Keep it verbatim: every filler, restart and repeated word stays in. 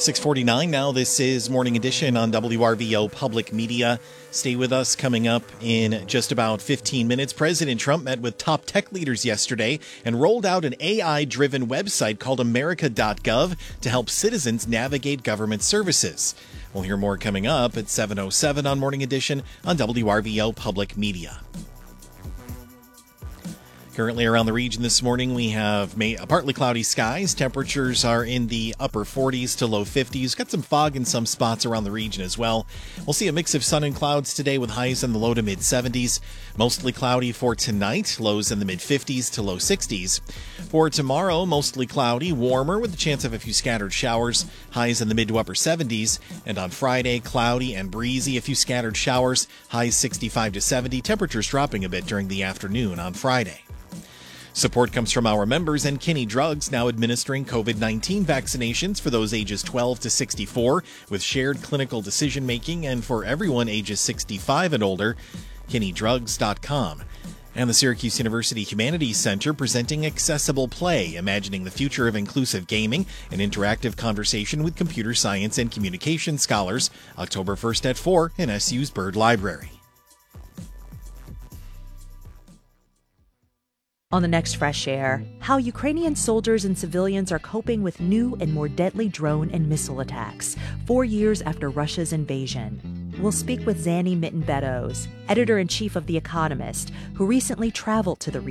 six forty-nine now. This is Morning Edition on W R V O Public Media. Stay with us. Coming up in just about fifteen minutes, President Trump met with top tech leaders yesterday and rolled out an A I-driven website called America dot gov to help citizens navigate government services. We'll hear more coming up at seven oh seven on Morning Edition on W R V O Public Media. Currently around the region this morning, we have partly cloudy skies. Temperatures are in the upper forties to low fifties. Got some fog in some spots around the region as well. We'll see a mix of sun and clouds today with highs in the low to mid seventies. Mostly cloudy for tonight, lows in the mid fifties to low sixties. For tomorrow, mostly cloudy, warmer with a chance of a few scattered showers, highs in the mid to upper seventies. And on Friday, cloudy and breezy, a few scattered showers, highs sixty-five to seventy. Temperatures dropping a bit during the afternoon on Friday. Support comes from our members and Kinney Drugs, now administering COVID nineteen vaccinations for those ages twelve to sixty-four with shared clinical decision-making, and for everyone ages sixty-five and older, kinney drugs dot com. And the Syracuse University Humanities Center presenting Accessible Play, imagining the future of inclusive gaming, an interactive conversation with computer science and communication scholars, October first at four in S U's Byrd Library. On the next Fresh Air, how Ukrainian soldiers and civilians are coping with new and more deadly drone and missile attacks, four years after Russia's invasion. We'll speak with Zanny Mitten-Beddoes, editor-in-chief of The Economist, who recently traveled to the region.